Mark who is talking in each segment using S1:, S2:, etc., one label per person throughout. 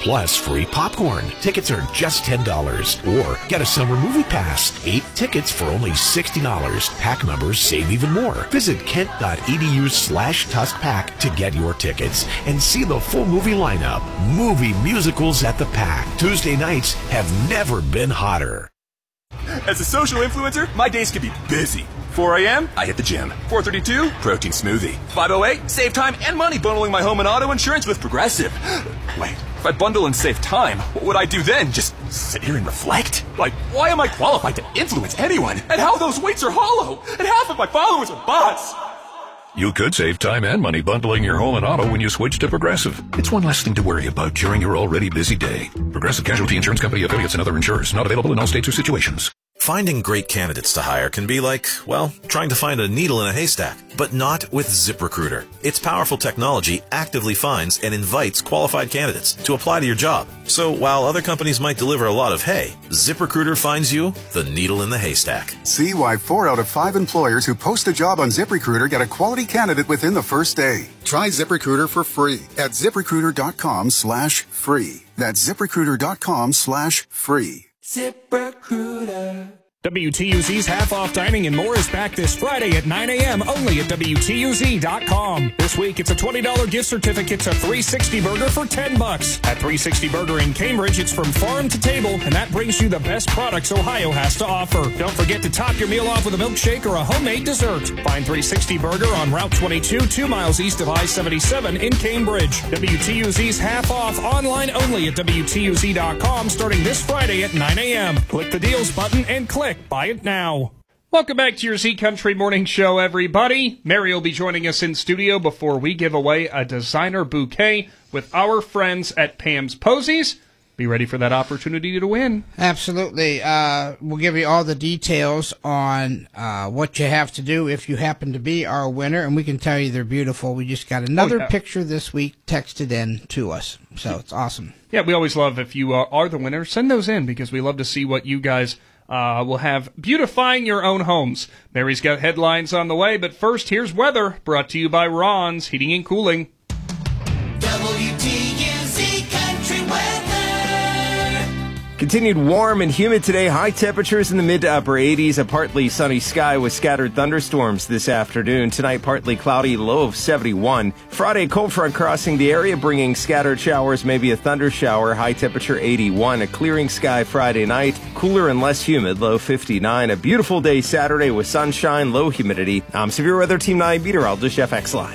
S1: plus free popcorn. Tickets are just $10. Or get a summer movie pass. 8 tickets for only $60. Pack members save even more. Visit kent.edu/TuskPack to get your tickets and see the full movie lineup. Movie musicals at the Pack. Tuesday nights have never been hotter.
S2: As a social influencer, my days can be busy. 4 a.m., I hit the gym. 4:32, protein smoothie. 5:08, save time and money bundling my home and auto insurance with Progressive. Wait, if I bundle and save time, what would I do then? Just sit here and reflect? Like, why am I qualified to influence anyone? And how those weights are hollow? And half of my followers are bots.
S3: You could save time and money bundling your home and auto when you switch to Progressive. It's one less thing to worry about during your already busy day. Progressive Casualty Insurance Company, affiliates, and other insurers. Not available in all states or situations.
S4: Finding great candidates to hire can be like, well, trying to find a needle in a haystack, but not with ZipRecruiter. Its powerful technology actively finds and invites qualified candidates to apply to your job. So while other companies might deliver a lot of hay, ZipRecruiter finds you the needle in the haystack.
S5: See why 4 out of 5 employers who post a job on ZipRecruiter get a quality candidate within the first day. Try ZipRecruiter for free at ZipRecruiter.com/free. That's ZipRecruiter.com/free.
S6: ZipRecruiter.
S7: WTUZ's Half-Off Dining and More is back this Friday at 9 a.m. only at WTUZ.com. This week, it's a $20 gift certificate to 360 Burger for $10. At 360 Burger in Cambridge, it's from farm to table, and that brings you the best products Ohio has to offer. Don't forget to top your meal off with a milkshake or a homemade dessert. Find 360 Burger on Route 22, 2 miles east of I-77 in Cambridge. WTUZ's Half-Off online only at WTUZ.com starting this Friday at 9 a.m. Click the deals button and click Buy It Now. Welcome back to your Z Country Morning Show, everybody. Mary will be joining us in studio before we give away a designer bouquet with our friends at Pam's Posies. Be ready for that opportunity to win.
S8: Absolutely. We'll give you all the details on what you have to do if you happen to be our winner, and we can tell you they're beautiful. We just got another picture this week texted in to us, so it's awesome.
S7: Yeah, we always love if you are the winner. Send those in because we love to see what you guys will have beautifying your own homes. Mary's got headlines on the way, but first, here's weather brought to you by Ron's Heating and Cooling.
S6: WTUZ Country Weather.
S9: Continued warm and humid today. High temperatures in the mid to upper 80s. A partly sunny sky with scattered thunderstorms this afternoon. Tonight, partly cloudy, low of 71. Friday, cold front crossing the area, bringing scattered showers, maybe a thunder shower. High temperature 81. A clearing sky Friday night. Cooler and less humid, low 59. A beautiful day Saturday with sunshine, low humidity. I'm Severe Weather Team 9 meteorologist Jeff Exline.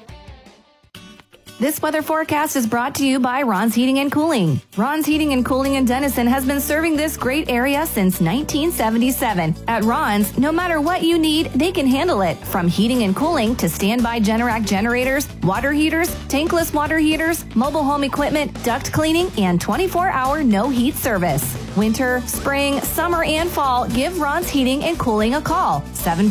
S10: This weather forecast is brought to you by Ron's Heating and Cooling. Ron's Heating and Cooling in Denison has been serving this great area since 1977. At Ron's, no matter what you need, they can handle it. From heating and cooling to standby Generac generators, water heaters, tankless water heaters, mobile home equipment, duct cleaning, and 24-hour no-heat service. Winter, spring, summer, and fall, give Ron's Heating and Cooling a call.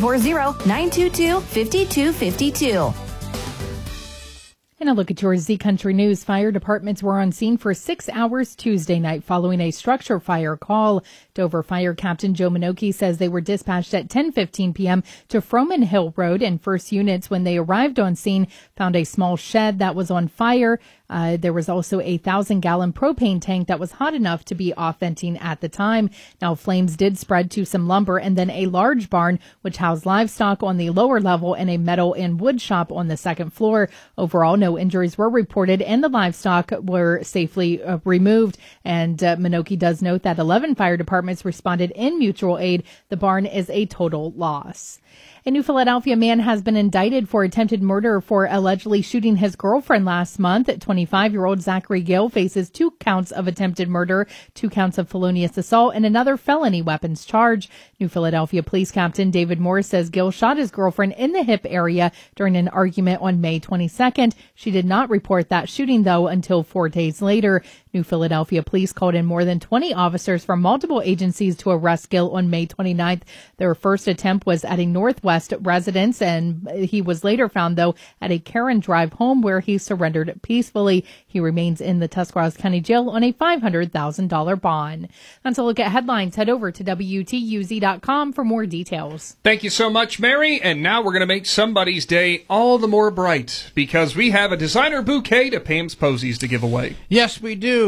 S10: 740-922-5252.
S11: And a look at your Z Country News. Fire departments were on scene for 6 hours Tuesday night following a structure fire call. Dover Fire Captain Joe Minoki says they were dispatched at 10:15 p.m. to Froman Hill Road, and first units, when they arrived on scene, found a small shed that was on fire. There was also a 1,000-gallon propane tank that was hot enough to be off venting at the time. Now, flames did spread to some lumber and then a large barn, which housed livestock on the lower level and a metal and wood shop on the second floor. Overall, no injuries were reported and the livestock were safely removed. And Minoki does note that 11 fire departments responded in mutual aid. The barn is a total loss. A New Philadelphia man has been indicted for attempted murder for allegedly shooting his girlfriend last month. 25-year-old Zachary Gale faces 2 counts of attempted murder, 2 counts of felonious assault, and another felony weapons charge. New Philadelphia Police Captain David Moore says Gale shot his girlfriend in the hip area during an argument on May 22nd. She did not report that shooting, though, until 4 days later. New Philadelphia Police called in more than 20 officers from multiple agencies to arrest Gale on May 29th. Their first attempt was at a Northwest residence, and he was later found, though, at a Karen Drive home where he surrendered peacefully. He remains in the Tuscarawas County Jail on a $500,000 bond. That's a look at headlines. Head over to WTUZ.com for more details.
S7: Thank you so much, Mary. And now we're going to make somebody's day all the more bright because we have a designer bouquet to Pam's Posies to give away.
S8: Yes, we do.